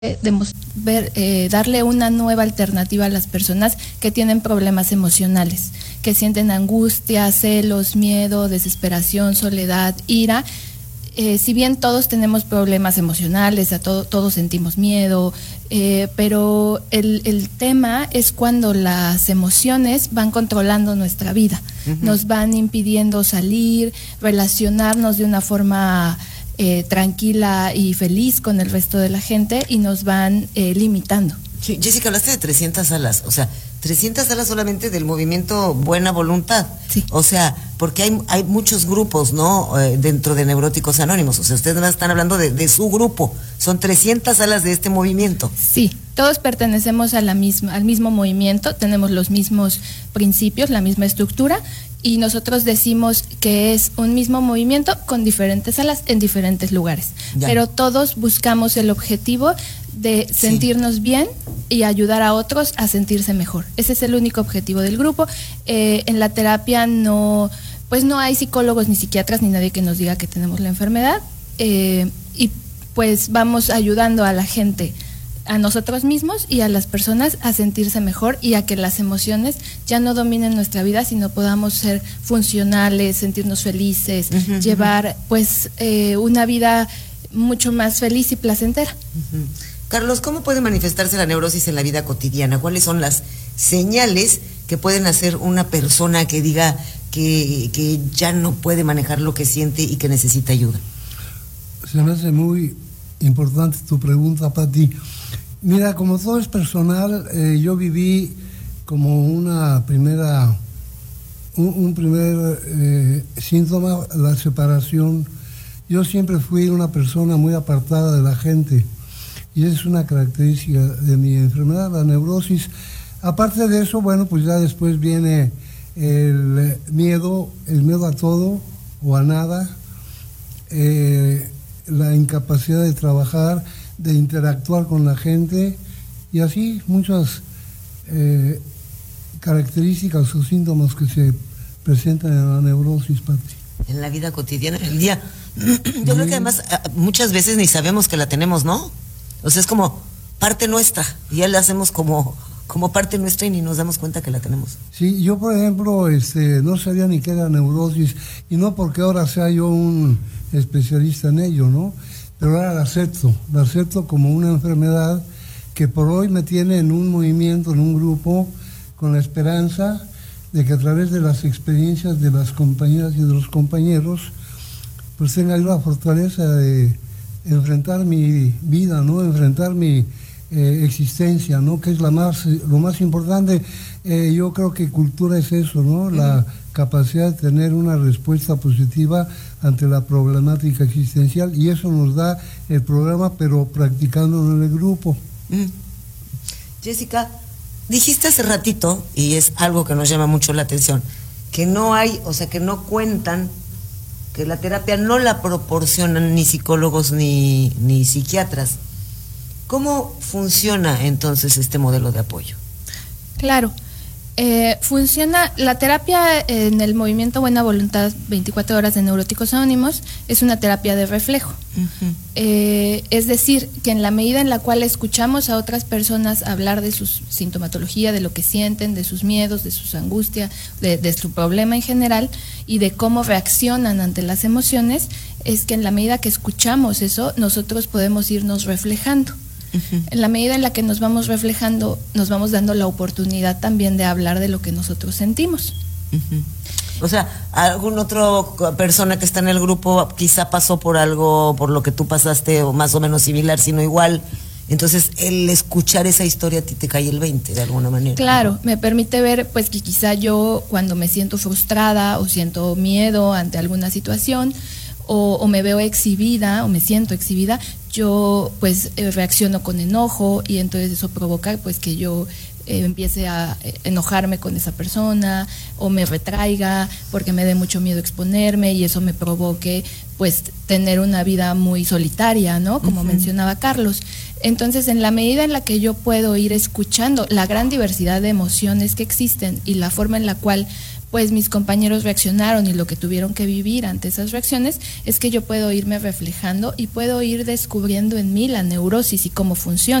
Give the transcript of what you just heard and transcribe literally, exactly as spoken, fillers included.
Demos, ver, eh, darle una nueva alternativa a las personas que tienen problemas emocionales, que sienten angustia, celos, miedo, desesperación, soledad, ira. Eh, si bien todos tenemos problemas emocionales, a todo, todos sentimos miedo, eh, pero el, el tema es cuando las emociones van controlando nuestra vida, uh-huh. nos van impidiendo salir, relacionarnos de una forma Eh, tranquila y feliz con el resto de la gente y nos van eh, limitando. Sí, Jessica, hablaste de trescientas salas, o sea, trescientas salas solamente del movimiento Buena Voluntad. Sí. O sea, porque hay, hay muchos grupos, ¿no? Eh, dentro de Neuróticos Anónimos, o sea, ustedes no están hablando de, de su grupo, son trescientas salas de este movimiento. Sí, todos pertenecemos a la misma, al mismo movimiento, tenemos los mismos principios, la misma estructura, y nosotros decimos que es un mismo movimiento con diferentes salas en diferentes lugares. Ya. Pero todos buscamos el objetivo de sentirnos sí. bien y ayudar a otros a sentirse mejor. Ese es el único objetivo del grupo. Eh, en la terapia no, pues no hay psicólogos ni psiquiatras ni nadie que nos diga que tenemos la enfermedad, eh, y pues vamos ayudando a la gente, a nosotros mismos y a las personas a sentirse mejor y a que las emociones ya no dominen nuestra vida, sino podamos ser funcionales, sentirnos felices, uh-huh, llevar pues eh, una vida mucho más feliz y placentera. Uh-huh. Carlos, ¿cómo puede manifestarse la neurosis en la vida cotidiana? ¿Cuáles son las señales que pueden hacer una persona que diga que, que ya no puede manejar lo que siente y que necesita ayuda? Se me hace muy importante tu pregunta, Pati. Mira, como todo es personal, eh, yo viví como una primera, un, un primer eh, síntoma, la separación. Yo siempre fui una persona muy apartada de la gente y esa es una característica de mi enfermedad, la neurosis. Aparte de eso, bueno, pues ya después viene el miedo, el miedo a todo o a nada, eh, la incapacidad de trabajar, de interactuar con la gente y así muchas eh, características o síntomas que se presentan en la neurosis, Pati. En la vida cotidiana, en el día. Yo sí. creo que además muchas veces ni sabemos que la tenemos, ¿no? O sea, es como parte nuestra y ya la hacemos como, como parte nuestra y ni nos damos cuenta que la tenemos. Sí, yo por ejemplo este, no sabía ni qué era neurosis y no porque ahora sea yo un especialista en ello, ¿no? Pero ahora la acepto, la acepto como una enfermedad que por hoy me tiene en un movimiento, en un grupo, con la esperanza de que a través de las experiencias de las compañeras y de los compañeros, pues tenga yo la fortaleza de enfrentar mi vida, ¿no? Enfrentar mi eh, existencia, ¿no? Que es la más, lo más importante. Eh, yo creo que cultura es eso, ¿no? La uh-huh. capacidad de tener una respuesta positiva ante la problemática existencial, y eso nos da el programa, pero practicándolo en el grupo. Mm. Jessica, dijiste hace ratito, y es algo que nos llama mucho la atención, que no hay, o sea, que no cuentan, que la terapia no la proporcionan ni psicólogos ni, ni psiquiatras. ¿Cómo funciona entonces este modelo de apoyo? Claro. Eh, funciona, la terapia en el movimiento Buena Voluntad veinticuatro horas de Neuróticos Anónimos es una terapia de reflejo. Uh-huh. Eh, es decir, que en la medida en la cual escuchamos a otras personas hablar de su sintomatología, de lo que sienten, de sus miedos, de sus angustias, de, de su problema en general y de cómo reaccionan ante las emociones, es que en la medida que escuchamos eso, nosotros podemos irnos reflejando. Uh-huh. En la medida en la que nos vamos reflejando, nos vamos dando la oportunidad también de hablar de lo que nosotros sentimos. Uh-huh. O sea, algún otro persona que está en el grupo quizá pasó por algo, por lo que tú pasaste, o más o menos similar, sino igual. Entonces, el escuchar esa historia a ti te cae el veinte de alguna manera. Claro, me permite ver pues que quizá yo cuando me siento frustrada o siento miedo ante alguna situación, o, o me veo exhibida o me siento exhibida, yo pues eh, reacciono con enojo y entonces eso provoca pues que yo eh, empiece a enojarme con esa persona o me retraiga porque me dé mucho miedo exponerme y eso me provoque pues tener una vida muy solitaria, ¿no? Como uh-huh. mencionaba Carlos. Entonces, en la medida en la que yo puedo ir escuchando la gran diversidad de emociones que existen y la forma en la cual pues mis compañeros reaccionaron y lo que tuvieron que vivir ante esas reacciones, es que yo puedo irme reflejando y puedo ir descubriendo en mí la neurosis y cómo funciona.